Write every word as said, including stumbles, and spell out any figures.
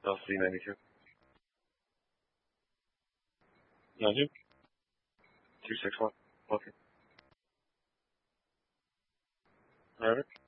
L C ninety-two. ninety? two six one. Okay. Alright.